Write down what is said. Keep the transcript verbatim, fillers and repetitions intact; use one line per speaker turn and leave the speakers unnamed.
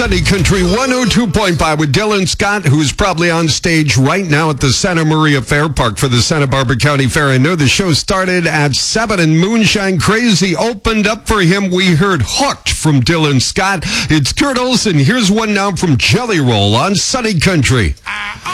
Sunny Country one oh two point five with Dylan Scott, who's probably on stage right now at the Santa Maria Fair Park for the Santa Barbara County Fair. I know the show started at seven and Moonshine Crazy opened up for him. We heard Hooked from Dylan Scott. It's Kurt Olson. Here's one now from Jelly Roll on Sunny Country.